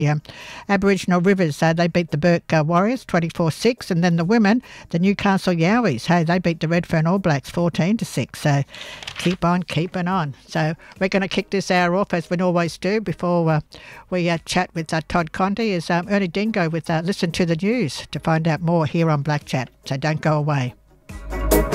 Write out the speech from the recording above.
Aboriginal Rivers, they beat the Burke Warriors 24-6, and then the women, the Newcastle Yowies, they beat the Redfern All Blacks 14-6. So keep on keeping on. So we're going to kick this hour off as we always do before we chat with Todd Condy. Is Ernie Dingo with Listen to the News to find out more here on Black Chat. So don't go away.